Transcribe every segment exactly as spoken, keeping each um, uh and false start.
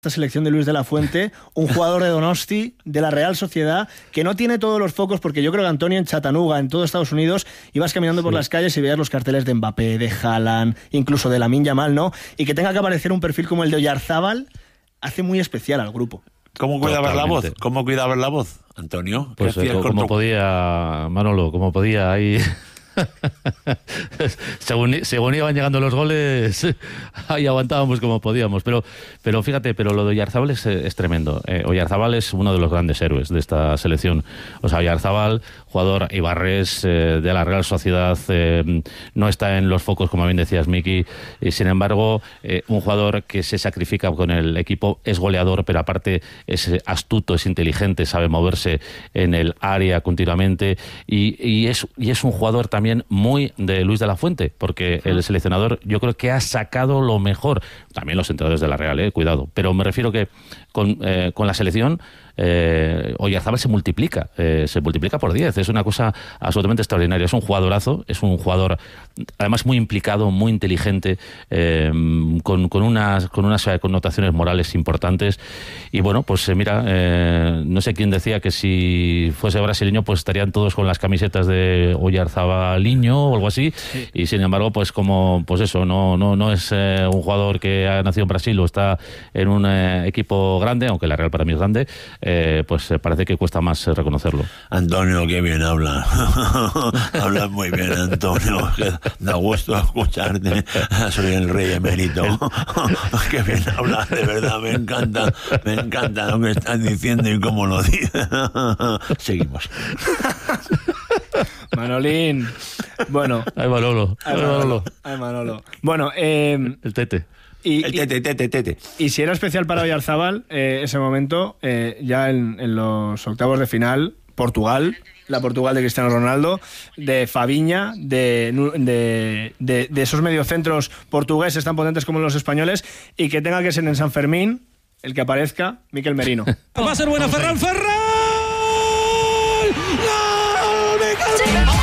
esta selección de Luis de la Fuente, un jugador de Donosti, de la Real Sociedad, que no tiene todos los focos, porque yo creo que Antonio en Chattanooga, en todo Estados Unidos, ibas caminando por sí. las calles y veías los carteles de Mbappé, de Haaland, incluso de Lamine Yamal, ¿no? Y que tenga que aparecer un perfil como el de Oyarzábal hace muy especial al grupo. ¿Cómo cuidabas la voz? ¿Cómo cuidabas la voz, Antonio? Pues eh, como podía, Manolo, como podía, ahí... según, según iban llegando los goles, ahí aguantábamos como podíamos. Pero, pero fíjate, pero lo de Oyarzábal es, es tremendo. Eh, Oyarzábal es uno de los grandes héroes de esta selección. O sea, Oyarzábal, jugador ibarrés eh, de la Real Sociedad, eh, no está en los focos, como bien decías, Miki. Y sin embargo, eh, un jugador que se sacrifica con el equipo, es goleador, pero aparte es astuto, es inteligente, sabe moverse en el área continuamente. Y, y, es, y es un jugador también también muy de Luis de la Fuente, porque el seleccionador yo creo que ha sacado lo mejor, también los entrenadores de la Real, eh, cuidado, pero me refiero que con, eh, con la selección eh, Oyarzábal se multiplica, eh, se multiplica por diez, es una cosa absolutamente extraordinaria, es un jugadorazo, es un jugador además muy implicado, muy inteligente, eh, con, con, unas, con unas connotaciones morales importantes, y bueno, pues eh, mira, eh, no sé quién decía que si fuese brasileño pues estarían todos con las camisetas de Oyarzabaliño o algo así, sí. Y sin embargo pues como, pues eso, no, no, no es eh, un jugador que ha nacido en Brasil o está en un eh, equipo grande, aunque la Real para mí es grande, eh, pues eh, parece que cuesta más eh, reconocerlo. Antonio, qué bien habla. Hablas muy bien, Antonio. Da gusto escucharte. Soy el rey emérito. Qué bien hablas, de verdad, me encanta. Me encanta lo que estás diciendo y cómo lo dices. Seguimos. Manolín. Bueno. Ay, Manolo. Ay, Manolo. Ay, Manolo. Bueno, eh, el tete. Y, el tete, tete, tete. Y si era especial para Oyarzábal, eh, ese momento, eh, ya en, en los octavos de final, Portugal, la Portugal de Cristiano Ronaldo, de Fabiña, de, de, de, de esos mediocentros portugueses tan potentes como los españoles, y que tenga que ser en San Fermín el que aparezca Mikel Merino. Va a ser buena Ferran, Ferran. ¡Gol! ¡Mikel Merino!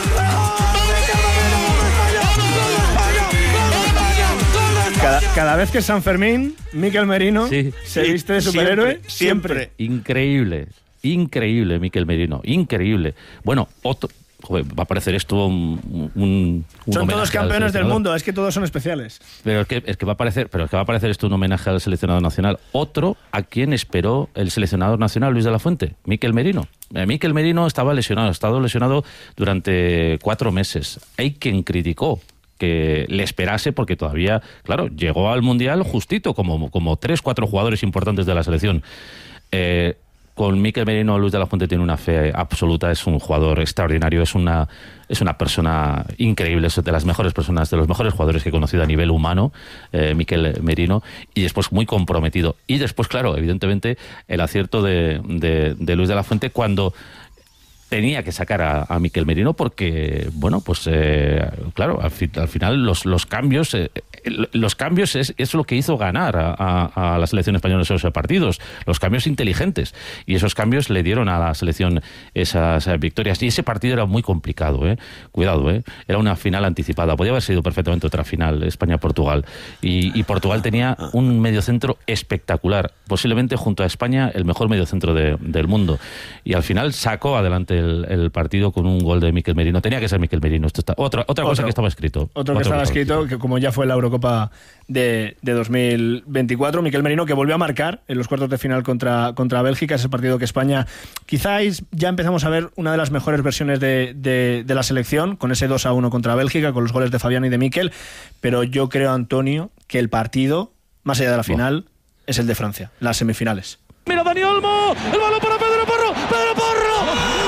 Cada, cada vez que es San Fermín, Mikel Merino sí, se sí, viste de superhéroe siempre, siempre. Increíble, increíble Mikel Merino, increíble. Bueno, otro, joder, va a parecer esto un, un, un son todos campeones del mundo, es que todos son especiales. Pero es que, es que va a parecer, pero es que va a parecer esto un homenaje al seleccionador nacional. Otro a quien esperó el seleccionador nacional, Luis de la Fuente, Mikel Merino. Eh, Mikel Merino estaba lesionado, ha estado lesionado durante cuatro meses. Hay quien criticó que le esperase porque todavía, claro, llegó al Mundial justito, como, como tres, cuatro jugadores importantes de la selección. Eh, con Mikel Merino, Luis de la Fuente tiene una fe absoluta, es un jugador extraordinario, es una, es una persona increíble, es de las mejores personas, de los mejores jugadores que he conocido a nivel humano, eh, Mikel Merino, y después muy comprometido. Y después, claro, evidentemente, el acierto de, de, de Luis de la Fuente cuando tenía que sacar a, a Mikel Merino porque, bueno, pues eh, claro, al, fi, al final los, los cambios eh, los cambios es, es lo que hizo ganar a, a, a la selección española esos partidos, los cambios inteligentes, y esos cambios le dieron a la selección esas eh, victorias, y ese partido era muy complicado, eh cuidado, eh era una final anticipada, podía haber sido perfectamente otra final, España-Portugal, y, y Portugal tenía un mediocentro espectacular, posiblemente junto a España el mejor mediocentro de, del mundo, y al final sacó adelante El, el partido con un gol de Mikel Merino. Tenía que ser Mikel Merino. Esto está, otra otra cosa otro, que estaba escrito. Otro, otro que estaba escrito, escrito, que como ya fue la Eurocopa de, de dos mil veinticuatro, Mikel Merino, que volvió a marcar en los cuartos de final contra, contra Bélgica, ese partido que España, quizás ya empezamos a ver una de las mejores versiones de, de, de la selección, con ese dos a uno contra Bélgica, con los goles de Fabián y de Mikel, pero yo creo, Antonio, que el partido, más allá de la final, oh. es el de Francia, las semifinales. Mira Dani Olmo, el balón para Pedro Porro, Pedro Porro.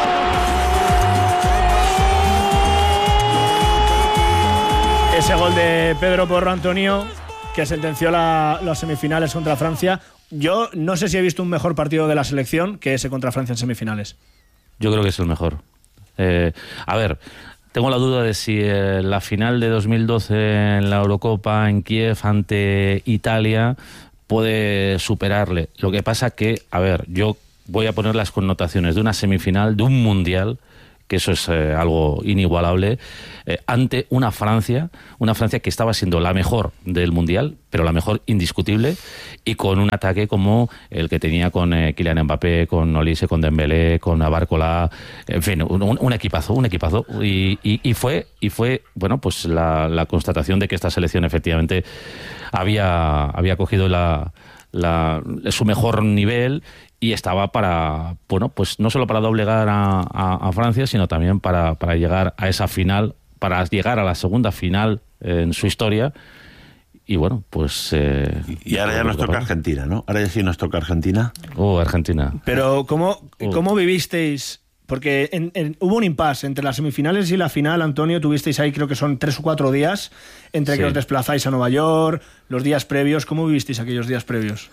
Ese gol de Pedro Porro, Antonio, que sentenció la, las semifinales contra Francia. Yo no sé si he visto un mejor partido de la selección que ese contra Francia en semifinales. Yo creo que es el mejor. Eh, a ver, tengo la duda de si eh, la final de dos mil doce en la Eurocopa en Kiev ante Italia puede superarle. Lo que pasa que, a ver, yo voy a poner las connotaciones de una semifinal, de un mundial, que eso es eh, algo inigualable, eh, ante una Francia, una Francia que estaba siendo la mejor del Mundial, pero la mejor indiscutible, y con un ataque como el que tenía con eh, Kylian Mbappé, con Olise, con Dembélé, con Barcola, en fin, un, un equipazo, un equipazo, y, y, y fue, y fue, bueno, pues la, la constatación de que esta selección efectivamente había, había cogido la, la, su mejor nivel y estaba para, bueno, pues no solo para doblegar a, a, a Francia, sino también para, para llegar a esa final, para llegar a la segunda final en su historia. Y bueno, pues... Eh, y ahora ya nos toca Argentina, ¿no? Ahora ya sí nos toca Argentina. Oh, Argentina. Pero ¿cómo, oh. ¿cómo vivisteis? Porque en, en, hubo un impasse entre las semifinales y la final, Antonio. Tuvisteis ahí, creo que son tres o cuatro días, entre sí. que os desplazáis a Nueva York, los días previos. ¿Cómo vivisteis aquellos días previos?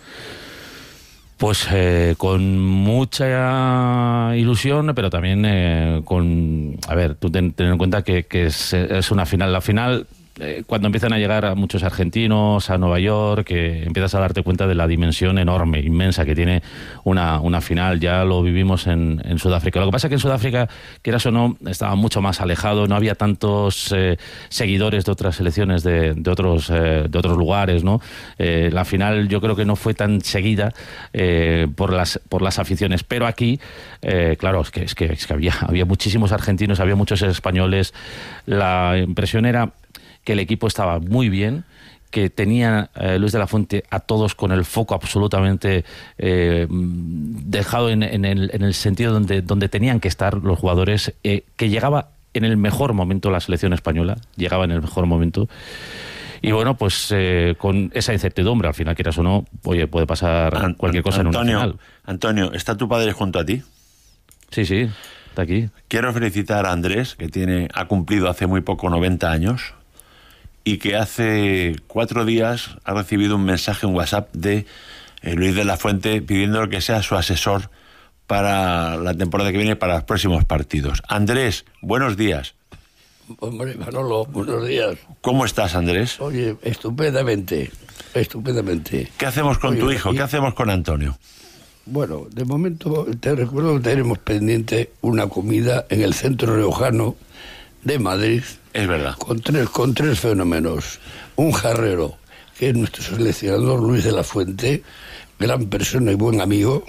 Pues eh, con mucha ilusión, pero también eh, con... A ver, tú ten, ten en cuenta que, que es, es una final. La final... Cuando empiezan a llegar a muchos argentinos a Nueva York, que empiezas a darte cuenta de la dimensión enorme, inmensa que tiene una, una final. Ya lo vivimos en, en Sudáfrica. Lo que pasa es que en Sudáfrica, quieras o no, estaba mucho más alejado, no había tantos eh, seguidores de otras selecciones de, de, otros, eh, de otros lugares, ¿no? Eh, la final yo creo que no fue tan seguida eh, por, las, por las aficiones, pero aquí, eh, claro, es que, es que, es que había, había muchísimos argentinos, había muchos españoles. La impresión era que el equipo estaba muy bien, que tenía eh, Luis de la Fuente a todos con el foco absolutamente eh, dejado en, en, el, en el sentido donde, donde tenían que estar los jugadores, eh, que llegaba en el mejor momento la selección española, llegaba en el mejor momento. Y bueno, pues eh, con esa incertidumbre, al final, quieras o no, oye, puede pasar An- cualquier cosa Antonio, en una final. Antonio, ¿está tu padre junto a ti? Sí, sí, está aquí. Quiero felicitar a Andrés, que tiene ha cumplido hace muy poco noventa años, y que hace cuatro días ha recibido un mensaje en WhatsApp de eh, Luis de la Fuente pidiéndole que sea su asesor para la temporada que viene, para los próximos partidos. Andrés, buenos días. Hombre, Manolo, buenos días. ¿Cómo estás, Andrés? Oye, estupendamente, estupendamente. ¿Qué hacemos con Oye, tu hijo? Y... ¿Qué hacemos con Antonio? Bueno, de momento te recuerdo que tenemos pendiente una comida en el centro riojano de Madrid. Es verdad. Con tres, con tres fenómenos. Un jarrero, que es nuestro seleccionador Luis de la Fuente, gran persona y buen amigo.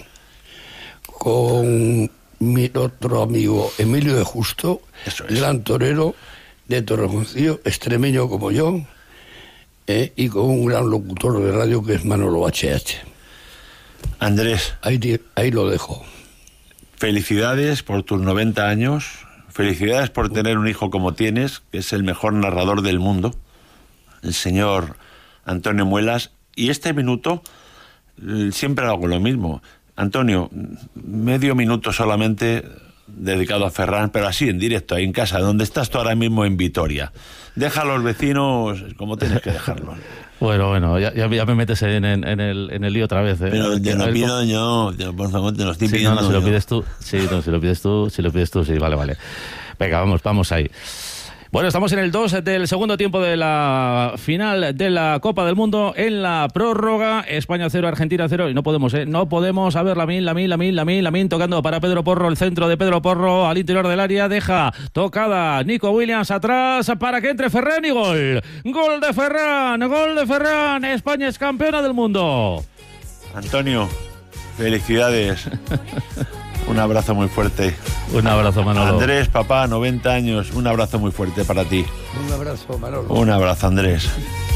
Con mi otro amigo Emilio de Justo, Eso es. gran torero de Torrejoncillo, extremeño como yo, eh, y con un gran locutor de radio que es Manolo H H. Andrés. Ahí, ahí lo dejo. Felicidades por tus noventa años. Felicidades por tener un hijo como tienes, que es el mejor narrador del mundo, el señor Antonio Muelas. Y este minuto, siempre hago lo mismo. Antonio, medio minuto solamente dedicado a Ferran, pero así, en directo, ahí en casa, donde estás tú ahora mismo en Vitoria. Deja a los vecinos como tienes que dejarlos. Bueno, bueno, ya, ya me metes en, en, en, el, en el lío otra vez. ¿eh? Pero te lo pido yo, por favor, te lo estoy sí, pidiendo. No, no, si yo. lo pides tú, sí, no, si lo pides tú, si lo pides tú, sí, vale, vale. Venga, vamos, vamos ahí. Bueno, estamos en el dos del segundo tiempo de la final de la Copa del Mundo en la prórroga. España cero, Argentina cero. Y no podemos, ¿eh? No podemos. A ver, Lamine, Lamine, Lamine, Lamine, Lamine tocando para Pedro Porro. El centro de Pedro Porro al interior del área. Deja tocada Nico Williams atrás para que entre Ferran y gol. Gol de Ferran, gol de Ferran. España es campeona del mundo. Antonio, felicidades. Un abrazo muy fuerte. Un abrazo, Manolo. Andrés, papá, noventa años, un abrazo muy fuerte para ti. Un abrazo, Manolo. Un abrazo, Andrés.